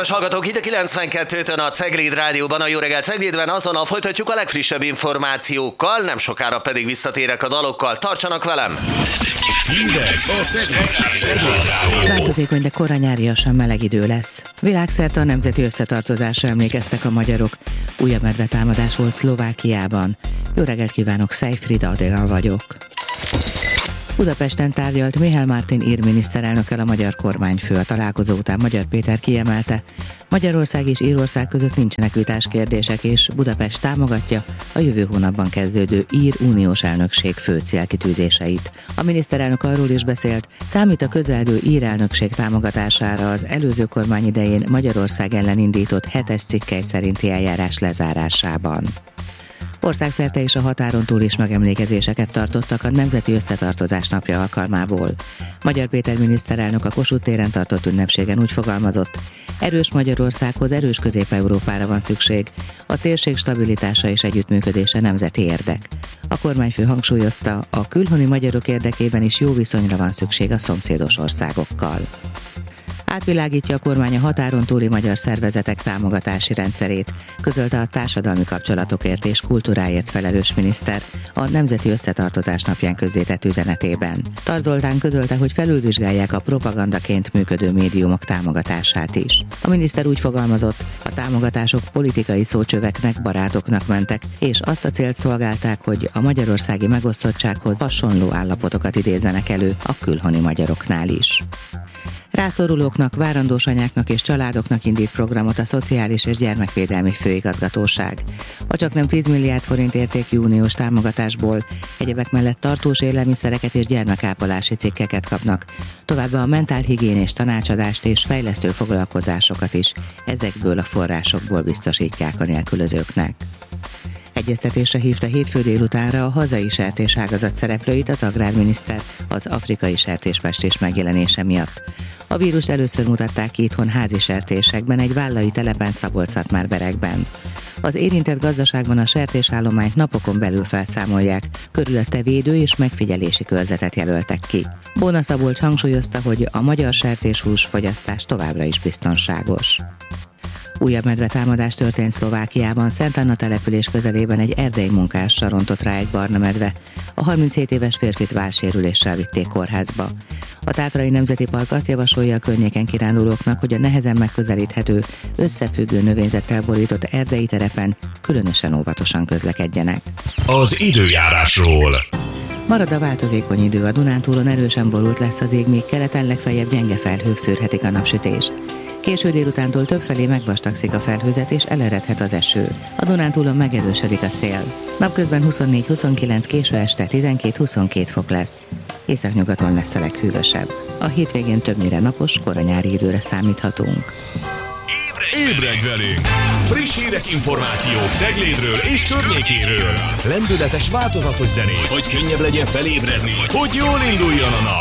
Kedves hallgatók, itt a 92-tön a Cegléd Rádióban, a Jó reggelt Ceglédben, azonnal folytatjuk a legfrissebb információkkal, nem sokára pedig visszatérek a dalokkal. Tartsanak velem! Változékony, de korán nyáriasan meleg idő lesz. Világszerte a nemzeti összetartozásra emlékeztek a magyarok. Újabb medvetámadás volt Szlovákiában. Jó reggelt kívánok, Szejfrida Adél vagyok. Budapesten tárgyalt Mihály Martin ír miniszterelnökkel a magyar kormányfő. A találkozó után Magyar Péter kiemelte, Magyarország és Írország között nincsenek vitás kérdések, és Budapest támogatja a jövő hónapban kezdődő ír uniós elnökség fő célkitűzéseit. A miniszterelnök arról is beszélt, számít a közelgő ír elnökség támogatására az előző kormány idején Magyarország ellen indított 7-es cikkely szerinti eljárás lezárásában. Országszerte és a határon túl is megemlékezéseket tartottak a Nemzeti Összetartozás napja alkalmából. Magyar Péter miniszterelnök a Kossuth téren tartott ünnepségen úgy fogalmazott, erős Magyarországhoz erős Közép-Európára van szükség, a térség stabilitása és együttműködése nemzeti érdek. A kormányfő hangsúlyozta, a külhoni magyarok érdekében is jó viszonyra van szükség a szomszédos országokkal. Átvilágítja a kormány a határon túli magyar szervezetek támogatási rendszerét, közölte a társadalmi kapcsolatokért és kultúráért felelős miniszter a Nemzeti Összetartozás napján közzétett üzenetében. Tarz Zoltán közölte, hogy felülvizsgálják a propagandaként működő médiumok támogatását is. A miniszter úgy fogalmazott, a támogatások politikai szócsöveknek, barátoknak mentek, és azt a célt szolgálták, hogy a magyarországi megosztottsághoz hasonló állapotokat idézzenek elő a külhoni magyaroknál is. Rászorulóknak, várandós anyáknak és családoknak indít programot a Szociális és Gyermekvédelmi Főigazgatóság. A csaknem 10 milliárd forint értékű uniós támogatásból egyebek mellett tartós élelmiszereket és gyermekápolási cikkeket kapnak, továbbá a mentálhigiénés tanácsadást és fejlesztő foglalkozásokat is ezekből a forrásokból biztosítják a nélkülözőknek. Egyeztetésre hívta hétfő délutánra a hazai sertéságazat szereplőit az agrárminiszter az afrikai sertéspestés megjelenése miatt. A vírust először mutatták ki itthon házi sertésekben, egy vállai telepen Szabolcs-Szatmár-Berekben. Az érintett gazdaságban a sertésállományt napokon belül felszámolják, körülötte védő és megfigyelési körzetet jelöltek ki. Bóna Szabolcs hangsúlyozta, hogy a magyar sertéshús fogyasztás továbbra is biztonságos. Újabb medvetámadás történt Szlovákiában, Szent Anna település közelében egy erdei munkással rontott rá egy barna medve. A 37 éves férfit válsérüléssel vitték kórházba. A Tátrai Nemzeti Park azt javasolja a környéken kirándulóknak, hogy a nehezen megközelíthető, összefüggő növényzettel borított erdei terepen különösen óvatosan közlekedjenek. Az időjárásról. Marad a változékony idő, a Dunántúlon erősen borult lesz az ég, míg keleten legfeljebb gyenge felhők szűrhetik a napsütést. Késő délutántól többfelé megvastagszik a felhőzet és eleredhet az eső. A Dunántúlon megerősödik a szél. Napközben 24-29, késő este 12-22 fok lesz. Északnyugaton lesz a leghűvösebb. A hétvégén többnyire napos, kora nyári időre számíthatunk. Ébredj velünk! Friss hírek, információk Ceglédről és környékéről. Lendületes, változatos zenék, hogy könnyebb legyen felébredni, hogy jól induljon a nap.